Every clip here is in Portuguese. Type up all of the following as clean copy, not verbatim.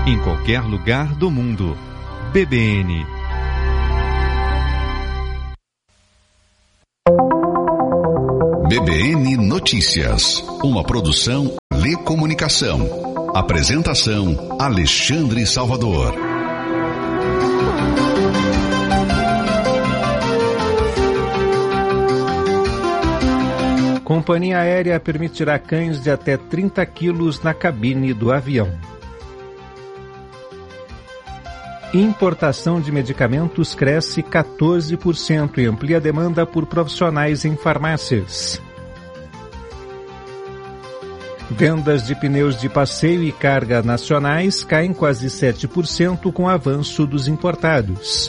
em qualquer lugar do mundo. BBN. BBN Notícias, uma produção Lê Comunicação. Apresentação Alexandre Salvador. Companhia aérea permitirá cães de até 30 quilos na cabine do avião. Importação de medicamentos cresce 14% e amplia a demanda por profissionais em farmácias. Vendas de pneus de passeio e carga nacionais caem quase 7% com o avanço dos importados.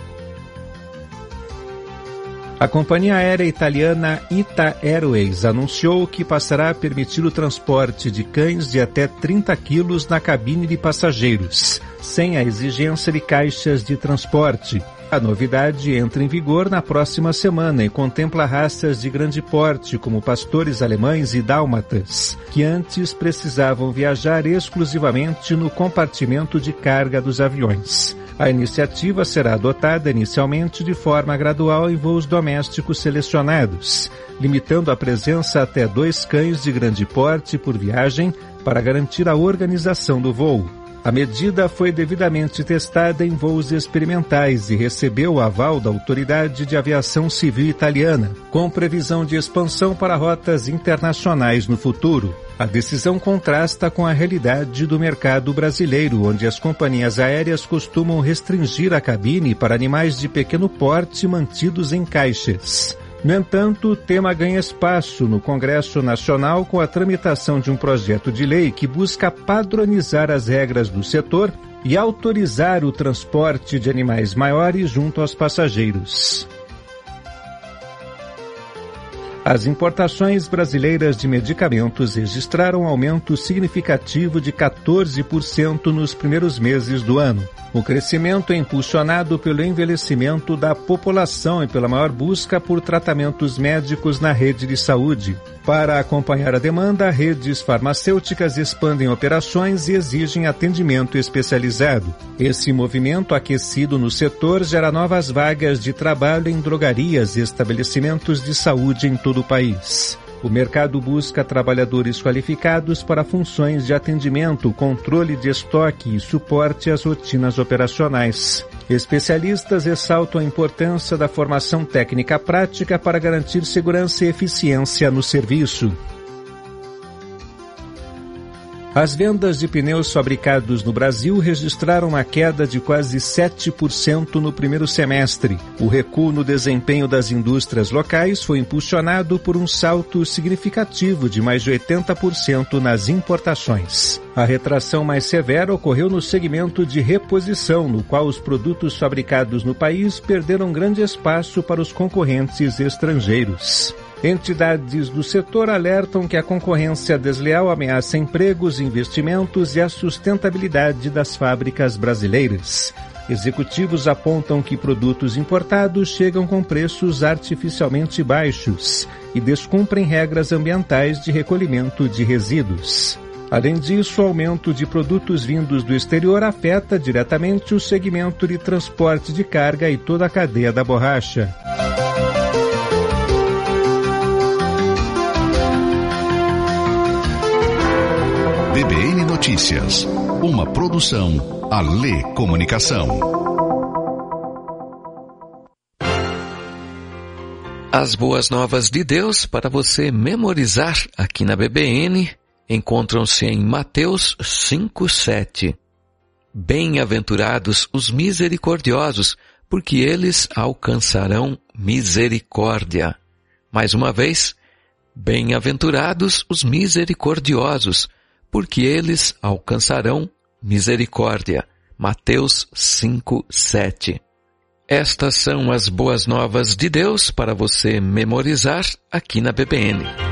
A companhia aérea italiana Ita Airways anunciou que passará a permitir o transporte de cães de até 30 quilos na cabine de passageiros, sem a exigência de caixas de transporte. A novidade entra em vigor na próxima semana e contempla raças de grande porte, como pastores alemães e dálmatas, que antes precisavam viajar exclusivamente no compartimento de carga dos aviões. A iniciativa será adotada inicialmente de forma gradual em voos domésticos selecionados, limitando a presença até 2 cães de grande porte por viagem para garantir a organização do voo. A medida foi devidamente testada em voos experimentais e recebeu o aval da Autoridade de Aviação Civil Italiana, com previsão de expansão para rotas internacionais no futuro. A decisão contrasta com a realidade do mercado brasileiro, onde as companhias aéreas costumam restringir a cabine para animais de pequeno porte mantidos em caixas. No entanto, o tema ganha espaço no Congresso Nacional com a tramitação de um projeto de lei que busca padronizar as regras do setor e autorizar o transporte de animais maiores junto aos passageiros. As importações brasileiras de medicamentos registraram um aumento significativo de 14% nos primeiros meses do ano. O crescimento é impulsionado pelo envelhecimento da população e pela maior busca por tratamentos médicos na rede de saúde. Para acompanhar a demanda, redes farmacêuticas expandem operações e exigem atendimento especializado. Esse movimento aquecido no setor gera novas vagas de trabalho em drogarias e estabelecimentos de saúde em todo o país. O mercado busca trabalhadores qualificados para funções de atendimento, controle de estoque e suporte às rotinas operacionais. Especialistas ressaltam a importância da formação técnica prática para garantir segurança e eficiência no serviço. As vendas de pneus fabricados no Brasil registraram uma queda de quase 7% no primeiro semestre. O recuo no desempenho das indústrias locais foi impulsionado por um salto significativo de mais de 80% nas importações. A retração mais severa ocorreu no segmento de reposição, no qual os produtos fabricados no país perderam grande espaço para os concorrentes estrangeiros. Entidades do setor alertam que a concorrência desleal ameaça empregos, investimentos e a sustentabilidade das fábricas brasileiras. Executivos apontam que produtos importados chegam com preços artificialmente baixos e descumprem regras ambientais de recolhimento de resíduos. Além disso, o aumento de produtos vindos do exterior afeta diretamente o segmento de transporte de carga e toda a cadeia da borracha. BBN Notícias, uma produção Alê Comunicação. As boas novas de Deus para você memorizar aqui na BBN encontram-se em Mateus 5:7. Bem-aventurados os misericordiosos, porque eles alcançarão misericórdia. Mais uma vez, bem-aventurados os misericordiosos, porque eles alcançarão misericórdia. Mateus 5:7. Estas são as boas novas de Deus para você memorizar aqui na BBN.